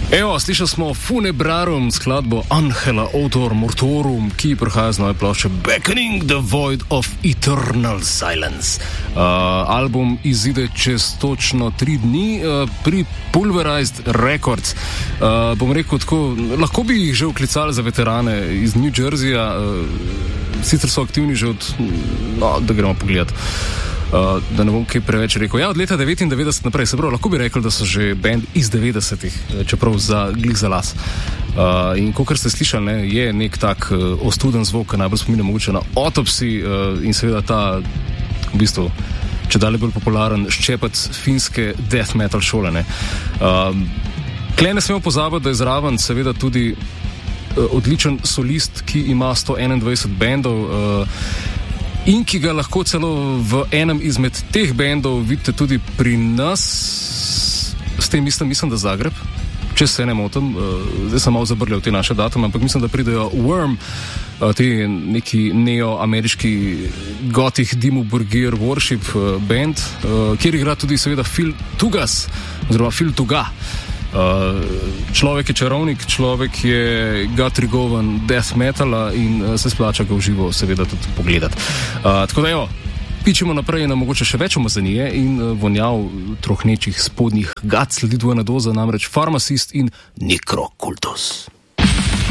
Evo, slišali smo Funebrarum, skladbo Angela Autor Mortorum, ki prihaja z nove plošče Beckoning the Void of Eternal Silence. Album izide čez točno 3 dni pri Pulverized Records. Bom rekel tako, lahko bi jih že vklicali za veterane iz New Jerseyja, sicer so aktivni že od, da gremo pogledat. Da ne bom kaj preveč rekel. Ja, od leta 99 naprej, se pravi, lahko bi rekel, da so že band iz 90-ih, čeprav glih za las. In kakor ste slišali, ne, je nek tak ostuden zvok, najbolj spominja mogoče na Autopsy in seveda ta, v bistvu, če dalje bolj popularen ščepec finske death metal šole. Klej ne smemo pozabiti, da je zraven seveda tudi odličen solist, ki ima 121 bendov, in ki ga lahko celo v enem izmed teh bendov vidite tudi pri nas, s tem mislim, da Zagreb, če se ne motim, zdaj sem malo zabrljal te naše datume, ampak mislim, da pridejo Worm, ti neki neo-ameriški gothic Dimmu Borgir worship band, kjer igra tudi seveda Phil Tugas, oziroma Phil Tuga. Človek je čarovnik, človek je gutrigoven death metala in se splača ga v živo seveda tudi pogledati. Tako da evo, pičemo naprej na mogoče še več umazanije in vonjav trohnečih spodnjih gad, sledi dvojna doza, namreč Pharmacist in Necrocultus.